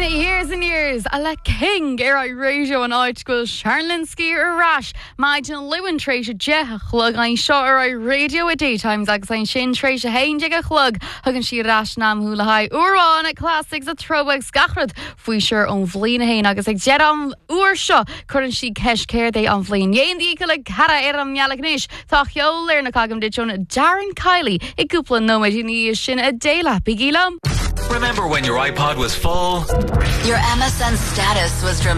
Years and years a le king ar radio an áitgúil Charlinski ar ras maidin luin tréis a decha chlug ein seo ar radio a daytimes agus ein sin tréis a haindig a chlug hagan si ras nam húla hai uaráin at classics a throwback scachrad fui sure on vlín a hain agus ag jed am uair seo churann si ceis céir dé an vlín Éon díca le cara ar am mealach níis tá cheol ar na cagam dit Darren Kiley I cúpla nóid ní sin a déla bigílam. Remember when your iPod was full? Your MSN status was dramatic.